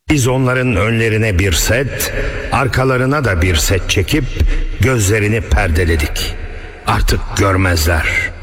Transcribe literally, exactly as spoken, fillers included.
Biz onların önlerine bir set, arkalarına da bir set çekip gözlerini perdeledik. Artık görmezler.